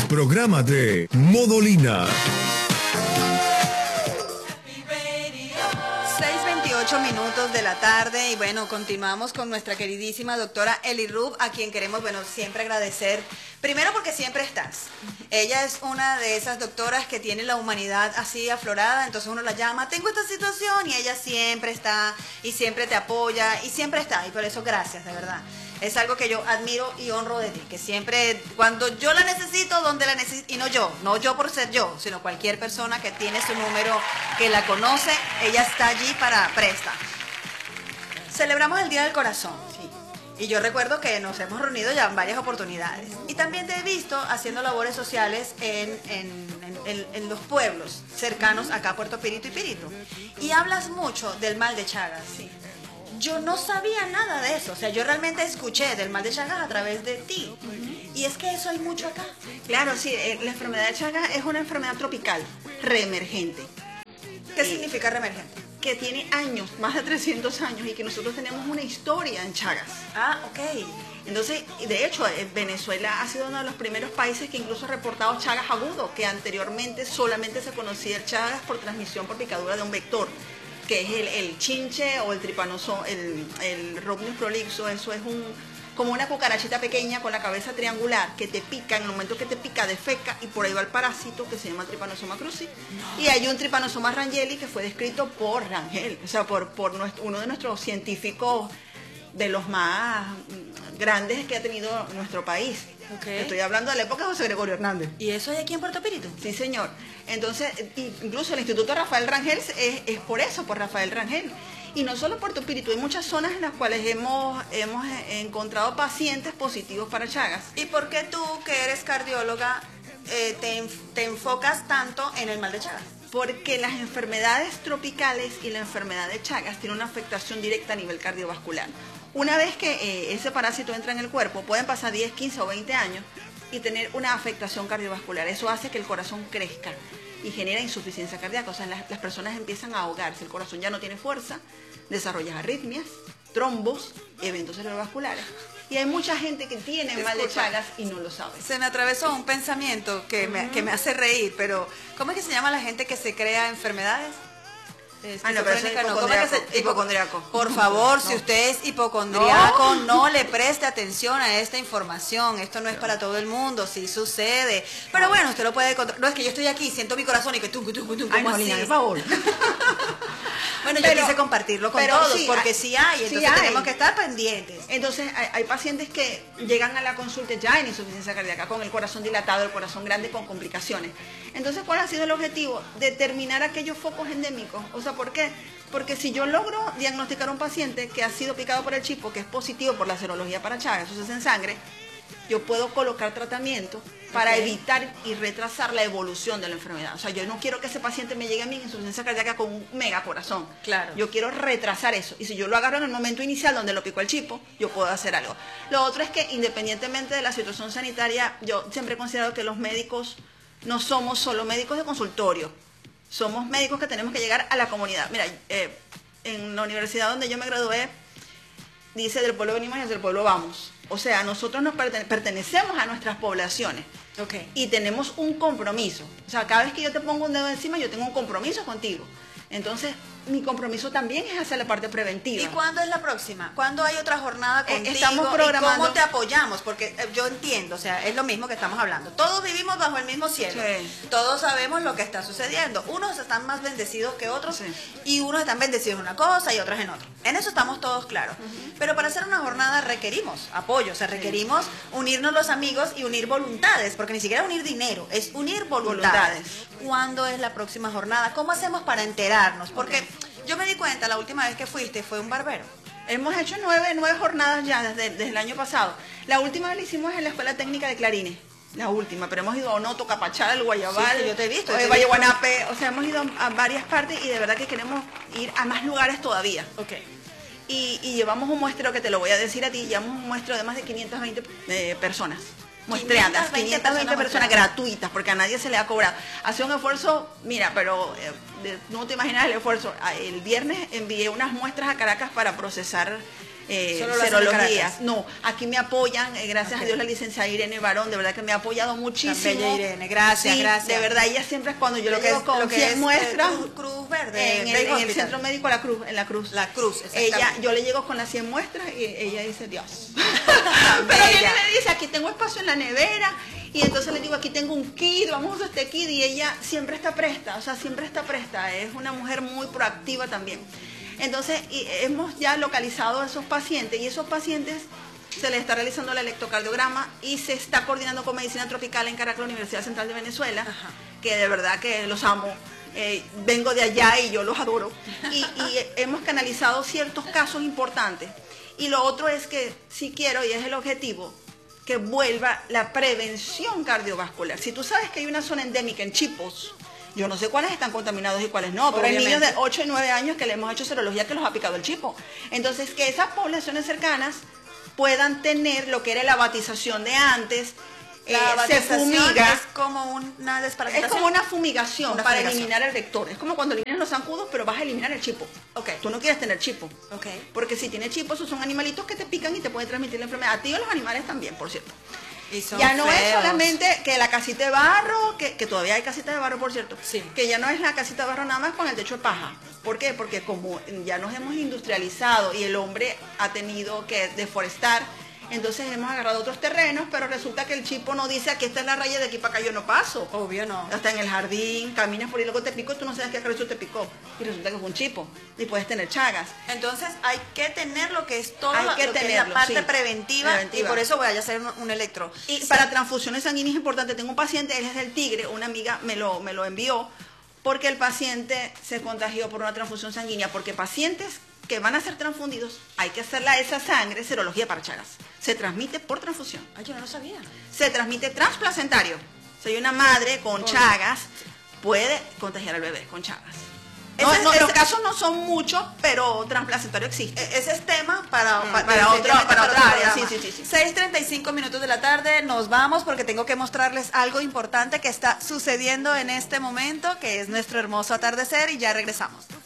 programa de Modolina. 6:28 de la tarde y bueno, continuamos con nuestra queridísima doctora Eli Rub, a quien queremos, bueno, siempre agradecer. Primero porque siempre estás. Ella es una de esas doctoras que tiene la humanidad así aflorada, entonces uno la llama, tengo esta situación, y ella siempre está y siempre te apoya y siempre está, y por eso gracias, de verdad. Es algo que yo admiro y honro de ti, que siempre, cuando yo la necesito, donde la necesito, y no yo por ser yo, sino cualquier persona que tiene su número, que la conoce, ella está allí para presta. Celebramos el Día del Corazón, sí. Y yo recuerdo que nos hemos reunido ya en varias oportunidades. Y también te he visto haciendo labores sociales en los pueblos cercanos acá a Puerto Pirito y Pirito. Y hablas mucho del mal de Chagas, sí. Yo no sabía nada de eso, o sea, yo realmente escuché del mal de Chagas a través de ti. Y es que eso hay mucho acá. Claro, sí, la enfermedad de Chagas es una enfermedad tropical, reemergente. ¿Qué significa reemergente? Que tiene años, más de 300 años, y que nosotros tenemos una historia en Chagas. Ah, ok. Entonces, de hecho, Venezuela ha sido uno de los primeros países que incluso ha reportado Chagas agudo, que anteriormente solamente se conocía el Chagas por transmisión por picadura de un vector, que es el chinche o el tripanoso, el Rhopnis prolixo. Eso es como una cucarachita pequeña con la cabeza triangular que te pica, en el momento que te pica defeca, y por ahí va el parásito que se llama Trypanosoma cruzi. Y hay un Trypanosoma rangeli que fue descrito por Rangel, o sea, por uno de nuestros científicos de los más grandes que ha tenido nuestro país. Okay. Estoy hablando de la época de José Gregorio Hernández. ¿Y eso hay aquí en Puerto Pirito? Sí, señor. Entonces, incluso el Instituto Rafael Rangel es por eso, por Rafael Rangel. Y no solo Puerto Pirito, hay muchas zonas en las cuales hemos encontrado pacientes positivos para Chagas. ¿Y por qué tú, que eres cardióloga, te enfocas tanto en el mal de Chagas? Porque las enfermedades tropicales y la enfermedad de Chagas tienen una afectación directa a nivel cardiovascular. Una vez que ese parásito entra en el cuerpo, pueden pasar 10, 15 o 20 años y tener una afectación cardiovascular. Eso hace que el corazón crezca y genera insuficiencia cardíaca. O sea, las personas empiezan a ahogarse, el corazón ya no tiene fuerza, desarrollas arritmias, trombos, eventos cerebrovasculares. Y hay mucha gente que tiene mal de Chagas y no lo sabe. Se me atravesó un pensamiento que me hace reír, pero ¿cómo es que se llama la gente que se crea enfermedades? No, pero es hipocondriaco. Por favor, si usted es hipocondriaco, no le preste atención a esta información. Esto no es para todo el mundo, sí sucede. Pero bueno, usted lo puede controlar. No, es que yo estoy aquí, siento mi corazón y que tú, ¿cómo así? Por favor. Bueno, yo quise compartirlo con todos, sí, porque sí hay, entonces tenemos que estar pendientes. Entonces, hay pacientes que llegan a la consulta ya en insuficiencia cardíaca, con el corazón dilatado, el corazón grande, con complicaciones. Entonces, ¿cuál ha sido el objetivo? Determinar aquellos focos endémicos. O sea, ¿por qué? Porque si yo logro diagnosticar a un paciente que ha sido picado por el chipo, que es positivo por la serología para Chagas, eso es en sangre, yo puedo colocar tratamiento para evitar y retrasar la evolución de la enfermedad. O sea, yo no quiero que ese paciente me llegue a mí en insuficiencia cardíaca con un mega corazón. Claro. Yo quiero retrasar eso. Y si yo lo agarro en el momento inicial donde lo picó el chipo, yo puedo hacer algo. Lo otro es que, independientemente de la situación sanitaria, yo siempre he considerado que los médicos no somos solo médicos de consultorio. Somos médicos que tenemos que llegar a la comunidad. Mira, en la universidad donde yo me gradué, dice del pueblo venimos y hacia el pueblo vamos. O sea, nosotros nos pertenecemos a nuestras poblaciones. Okay. Y tenemos un compromiso. O sea, cada vez que yo te pongo un dedo encima, yo tengo un compromiso contigo. Entonces, mi compromiso también es hacia la parte preventiva. ¿Y cuándo es la próxima? ¿Cuándo hay otra jornada contigo? Estamos programando. ¿Y cómo te apoyamos? Porque yo entiendo, o sea, es lo mismo que estamos hablando. Todos vivimos bajo el mismo cielo. Sí. Todos sabemos lo que está sucediendo. Unos están más bendecidos que otros, sí, y unos están bendecidos en una cosa y otros en otra. En eso estamos todos claros. Pero para hacer una jornada requerimos apoyo, o sea, requerimos unirnos los amigos y unir voluntades, porque ni siquiera unir dinero, es unir voluntades. ¿Cuándo es la próxima jornada? ¿Cómo hacemos para enterarnos? Porque yo me di cuenta, la última vez que fuiste fue un barbero. Hemos hecho nueve jornadas ya desde el año pasado. La última la hicimos en la Escuela Técnica de Clarines. La última, pero hemos ido a Onoto, Capachal, el Guayabal, sí, yo te he visto, Valle Guanape. O sea, hemos ido a varias partes y de verdad que queremos ir a más lugares todavía. Okay. Y llevamos un muestreo que te lo voy a decir a ti, llevamos un muestreo de más de 520 personas. Muestreadas, 520 personas gratuitas, porque a nadie se le ha cobrado. Hace un esfuerzo, mira, pero no te imaginas el esfuerzo. El viernes envié unas muestras a Caracas para procesar Solo lo hacen en serologías. Caracas. No, aquí me apoyan, gracias Ok. a Dios, la licenciada Irene Barón, de verdad que me ha apoyado muchísimo. Tan bella Irene, gracias, Sí, gracias. de verdad, ella siempre es cuando yo Lo le que llego es- con lo que 100 es, muestras. Cruz Verde, En Bay el Hospital. centro médico La Cruz, en La Cruz. La Cruz, exactamente. Ella, yo le llego con las 100 muestras y ella dice, Dios. Pero Bella. ella me dice, aquí tengo espacio en la nevera. Y entonces le digo, aquí tengo un kit, vamos a usar este kit. Y ella siempre está presta, o sea, siempre está presta. Es una mujer muy proactiva también. Entonces, hemos ya localizado a esos pacientes y esos pacientes se les está realizando el electrocardiograma y se está coordinando con medicina tropical en Caracas, la Universidad Central de Venezuela, Ajá. que de verdad que los amo. Vengo de allá y yo los adoro. Y hemos canalizado ciertos casos importantes. Y lo otro es que si quiero, y es el objetivo, que vuelva la prevención cardiovascular. Si tú sabes que hay una zona endémica en Chipos, yo no sé cuáles están contaminados y cuáles no, pero hay niños de Obviamente. 8 y 9 años que le hemos hecho serología que los ha picado el chipo. Entonces, que esas poblaciones cercanas puedan tener lo que era la batización de antes, La se batización fumiga. es como una Es desparasitación. como una fumigación Una para fumigación. eliminar el vector. Es como cuando eliminas los zancudos, pero vas a eliminar el chipo. Ok. Tú no quieres tener chipo. Ok. Porque si tienes chipo, esos son animalitos que te pican y te pueden transmitir la enfermedad. A ti y a los animales también, por cierto. Y son Ya no es feos. solamente que la casita de barro, que todavía hay casitas de barro, por cierto, Sí. que ya no es la casita de barro nada más con el techo de paja. ¿Por qué? Porque como ya nos hemos industrializado y el hombre ha tenido que deforestar, entonces hemos agarrado otros terrenos, pero resulta que el chipo no dice aquí esta es la raya, de aquí para acá yo no paso. Obvio no. Hasta en el jardín, caminas por ahí, luego te picó, tú no sabes qué cabello te picó. Y resulta que fue un chipo. Y puedes tener chagas. Entonces hay que tener lo que es todo Hay que lo que es la tenerlo, parte sí. preventiva, Preventiva. y por eso voy a hacer un electro. Y para transfusiones sanguíneas es importante. Tengo un paciente, él es del Tigre, una amiga me lo envió, porque el paciente se contagió por una transfusión sanguínea, porque pacientes que van a ser transfundidos, hay que hacerle a esa sangre serología para Chagas. Se transmite por transfusión. Ay, yo no lo sabía. Se transmite transplacentario. Si hay una madre con Chagas, puede contagiar al bebé con Chagas. Los casos no son muchos, pero transplacentario existe. Ese es tema para otra área. programa. Sí. 6:35 minutos de la tarde, nos vamos porque tengo que mostrarles algo importante que está sucediendo en este momento, que es nuestro hermoso atardecer, y ya regresamos.